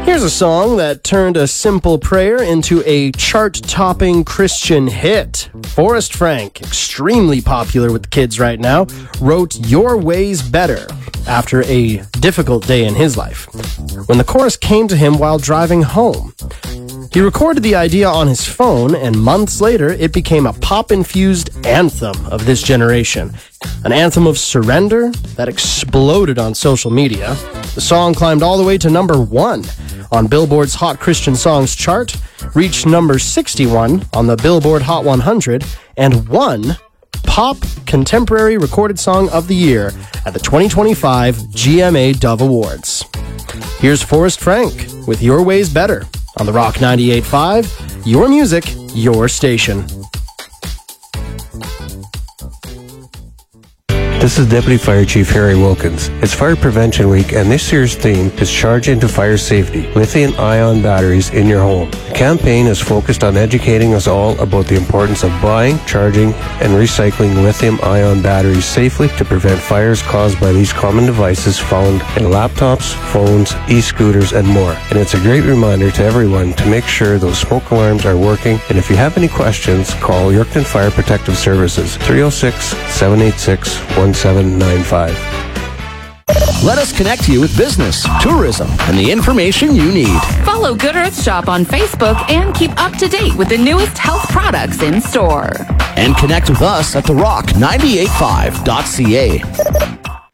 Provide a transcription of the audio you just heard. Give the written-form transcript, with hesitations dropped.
Here's a song that turned a simple prayer into a chart-topping Christian hit. Forrest Frank, extremely popular with the kids right now, wrote Your Way's Better after a difficult day in his life, when the chorus came to him while driving home. He recorded the idea on his phone, and months later, it became a pop-infused anthem of this generation. An anthem of surrender that exploded on social media. The song climbed all the way to number 1 on Billboard's Hot Christian Songs chart, reached number 61 on the Billboard Hot 100, and won Pop Contemporary Recorded Song of the Year at the 2025 GMA Dove Awards. Here's Forrest Frank with Your Way's Better on the Rock 98.5, your music, your station. This is Deputy Fire Chief Harry Wilkins. It's Fire Prevention Week, and this year's theme is Charge into Fire Safety, lithium-ion batteries in your home. The campaign is focused on educating us all about the importance of buying, charging, and recycling lithium-ion batteries safely to prevent fires caused by these common devices found in laptops, phones, e-scooters, and more. And it's a great reminder to everyone to make sure those smoke alarms are working. And if you have any questions, call Yorkton Fire Protective Services, 306-786-1795. Let us connect you with business, tourism, and the information you need. Follow Good Earth Shop on Facebook and keep up to date with the newest health products in store. And connect with us at therock985.ca.